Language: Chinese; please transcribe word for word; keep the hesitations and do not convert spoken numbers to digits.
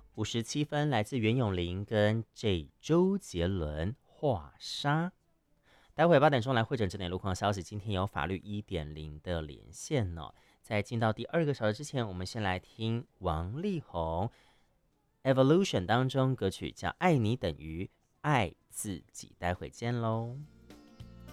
五十七分来自袁咏琳跟这周杰伦画沙。待会八点钟来会诊这点路况消息，今天有法律一点零的连线呢、哦。在进到第二个小时之前，我们先来听王力宏 Evolution 当中歌曲叫《爱你等于爱自己》，待会见喽。